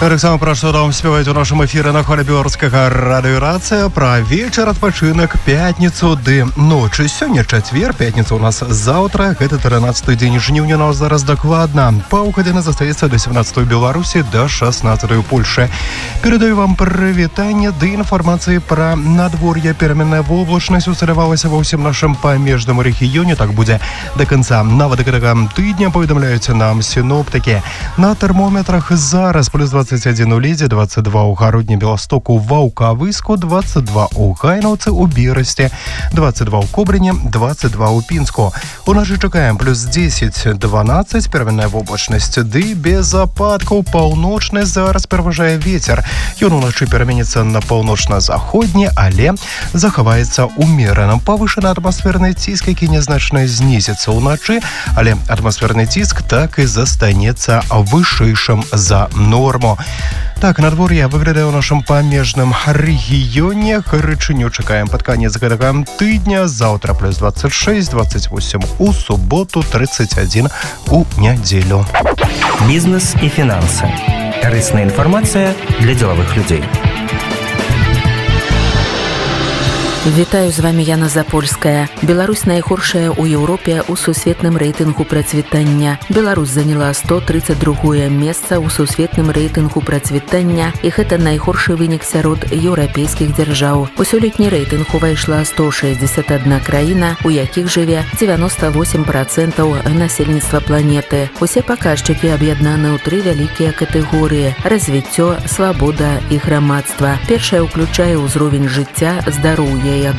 Таксама пра што нам спяваюць у нашым эфіры на хвалі беларускага радыёрацыя пра вечар, адпачынак, пятніцу ды ночы. Сёння чацвер, пятніца ў нас заўтра. Гэта 13-й дзень жніўня, нас зараз дакладна. Паўгадзіны застаецца да 17-й Беларусі, да 16-й у Польшы. Перадаю вам прывітанне ды інфармацыі пра надвор'е. Пераменная воблачнасць усталявалася ва ўсім нашым памежным рэгіёне. Так будзе да канца нават гэтага тыдня, паведамляюць нам сіноптыкі. На тэрмометрах зараз плюс 21 у Ледзе, 22 у Гародні, Беластоку, Ваўкавыску, 22 у Гайнаўцы, у Берасці, 22 у Кобрыні, 22 у Пінску. У нас же чакаем плюс 10-12, пераменная воблачнасць ды без ападкаў. Паўночны зараз пераважае вецер. Ён уначы пераменіцца на паўночна-заходні, але захаваецца умераным. Павышаны атмасферны ціск, які нязначна знізіцца ўначы, але атмасферны ціск так і застанецца вышэйшым за норму. Так, надвор'е выглядае ў нашым памежным рэгіёне. Гарачыню чакаем пад канец гэтага тыдня. Заўтра плюс 26-28 у суботу, 31 у нядзелю. Бізнес і фінансы. Карысная інфармацыя для дзелавых людзей. Вітаю, з вами Яна Запольская. Беларусь найгоршая ў Еўропе ў сусветным рэйтынгу працвітання. Беларусь заняла 132 месца ў сусветным рэйтынгу працвітання, і гэта найгоршы вынік сярод еўрапейскіх дзяржаў. У сёлетні рэйтынг увайшла 161 краіна, у якіх жыве 98% насельніцтва планеты. Усе паказчыкі аб'яднаны ў 3 вялікія катэгорыі: развіццё, свабода і грамадства. Першая ўключае ўзровень жыцця, здароўя і